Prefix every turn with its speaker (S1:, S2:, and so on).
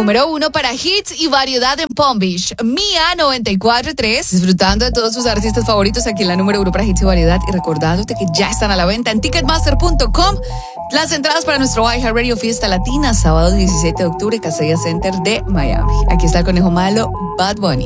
S1: número 1 para hits y variedad en Palm Beach. Mía 94.3, disfrutando de todos sus artistas favoritos aquí en la número 1 para hits y variedad. Y recordándote que ya están a la venta en Ticketmaster.com las entradas para nuestro iHeartRadio Fiesta Latina, sábado 17 de octubre, Casella Center de Miami. Aquí está el conejo malo, Bad Bunny.